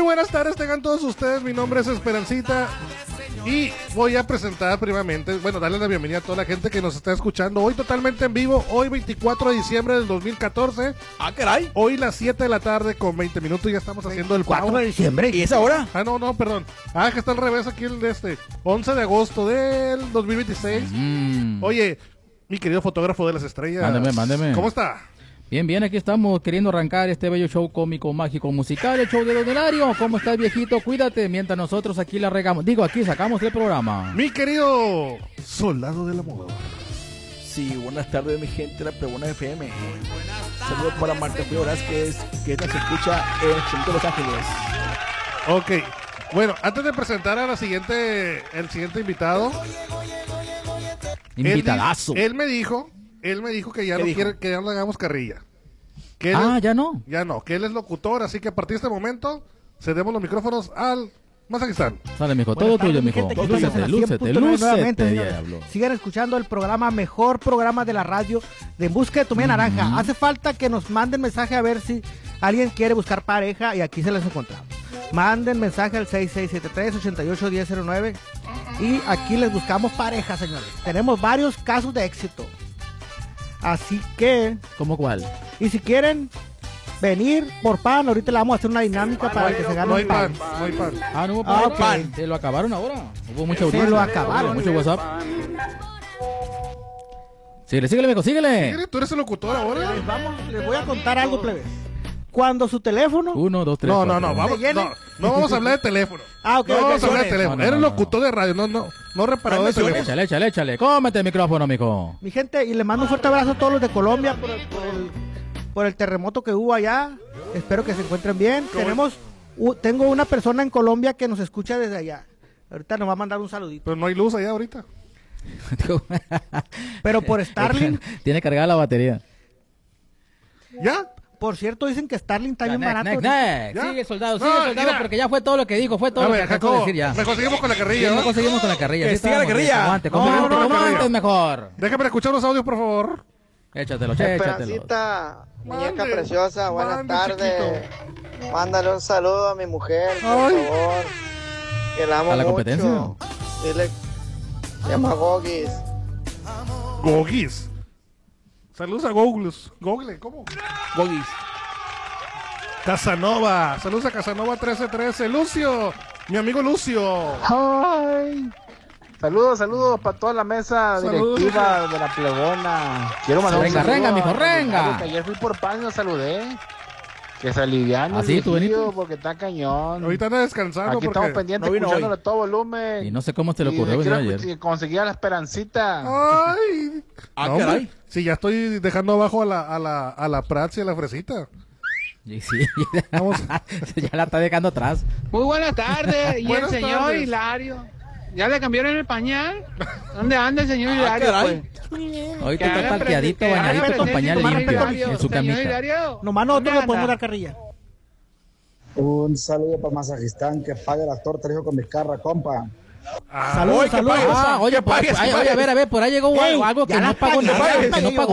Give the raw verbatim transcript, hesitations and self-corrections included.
buenas tardes, tengan todos ustedes. Mi nombre es Esperancita y voy a presentar primeramente, bueno, darle la bienvenida a toda la gente que nos está escuchando hoy totalmente en vivo, hoy veinticuatro de diciembre del dos mil catorce. Ah, caray. Hoy las siete de la tarde con veinte minutos ya estamos haciendo el cuatro de diciembre. ¿Y esa hora? Ah, no, no, perdón. Ah, que está al revés aquí el de este. once de agosto del dos mil veintiséis. Mm. Oye, mi querido fotógrafo de las estrellas. Mándeme, mándeme. ¿Cómo está? Bien, bien, aquí estamos queriendo arrancar este bello show cómico, mágico, musical, el show de Don Hilario. ¿Cómo estás, viejito? Cuídate, mientras nosotros aquí la regamos. Digo, aquí sacamos el programa. Mi querido soldado del amor. Sí, buenas tardes, mi gente de la Pregona F M. Saludos para Marta Flores, que es que nos escucha en Los Ángeles. Ok, bueno, antes de presentar a la siguiente, el siguiente invitado. Invitadazo. Él, él me dijo... Él me dijo que ya no dijo? quiere que ya no le hagamos carrilla. Que ah, es, ya no. Ya no, que él es locutor, así que a partir de este momento cedemos los micrófonos al Mazajistán. Sale, mijo, todo tuyo, mijo. Lúcete, lúcete, lúcete, diablo. Sigan escuchando el programa, mejor programa de la radio, de En Busca de tu Media Naranja. Mm-hmm. Hace falta que nos manden mensaje a ver si alguien quiere buscar pareja y aquí se les encontramos. Manden mensaje al seis seis siete tres, ocho ocho, uno cero cero nueve y aquí les buscamos pareja, señores. Tenemos varios casos de éxito. Así que... ¿Cómo cuál? Y si quieren venir por pan, ahorita le vamos a hacer una dinámica pan, para no, que se gane no un pan. pan. No hay pan. Ah, no hubo pan. Ah, okay. pan. ¿Se lo acabaron ahora? Hubo mucha audiencia. Se lo acabaron. Mucho WhatsApp. Síguele, síguele, mijo, síguele. ¿Tú eres el locutor ahora? Les, vamos, les voy a contar algo, plebes. Cuando su teléfono... Uno, dos, tres, No, cuatro. no, no, vamos, no, no vamos a hablar de teléfono. Ah, ok. No okay, vamos a hablar de teléfono. No, no, Eres no, locutor no. de radio, no, no, no reparador de teléfono. Échale, échale, échale. Cómete el micrófono, mijo. Mi gente, y le mando un fuerte abrazo a todos los de Colombia por el, por el, por el terremoto que hubo allá. Espero que se encuentren bien. Tenemos, uh, tengo una persona en Colombia que nos escucha desde allá. Ahorita nos va a mandar un saludito. Pero no hay luz allá ahorita. Pero por Starlink. Tiene cargada la batería. ¿Ya? Por cierto, dicen que Starlink está bien next, barato. Next, next. Sigue, soldado, sigue, no, soldado, mira. Porque ya fue todo lo que dijo, fue todo a lo ver, que acabó de decir ya. Me conseguimos con la carrilla, sí, ¿no? Me conseguimos con la carrilla. Que sí, siga la carrilla. Aguante, no, no, no, no, antes mejor. Déjame escuchar los audios, por favor. Échatelo, échatelo. Esperancita, muñeca mande, preciosa, buenas mande, tardes. Chiquito. Mándale un saludo a mi mujer, por Ay. favor. Que la amo ¿A la mucho. competencia? Dile, se llama Gogis. Gogis. Saludos a Googles. Google, ¿cómo? Gogis. Casanova. Saludos a Casanova trece trece. Lucio. Mi amigo Lucio. Ay. Saludos, saludos para toda la mesa Saludos. directiva de la Plebona. Quiero mandar Renga, un saludo. renga, mijo, a- renga. que Ayer fui por pan y lo saludé. Que se alivian ¿Ah, el sí, tú, viejillo, Benito? porque está cañón. Ahorita anda descansando Aquí estamos porque... pendientes, no vino escuchándolo hoy. a todo volumen. Y no sé cómo te lo Y ocurrió venir quiero ayer. que conseguía la esperancita. Ay. Ah, No, hombre, caray. si ya estoy dejando abajo a la, a la, a la Prats y a la Fresita. Y sí, Vamos. ya la está dejando atrás. Muy buenas tardes, y Buenas el señor tardes. Hilario. ¿Ya le cambiaron el pañal? ¿Dónde anda el señor Hilario? caray. Pues? Ahorita Que está haga parqueadito, presen- que haga bañadito con presencia pañal señor limpio Hilario. en su Señor camita. Hilario, Nomás nosotros ¿dónde le podemos anda? dar carrilla. Un saludo para Mazajistán, que pague las tortas, hijo, con mi carra, compa. Ah, Saludos, Oye, que saludos. pague. Ah, oye, Que por- pague, ay, que oye, pague. a ver, a ver, por ahí llegó Ey, algo, algo que ya no la pagó pagué, nada, ya la que no pagué. pagó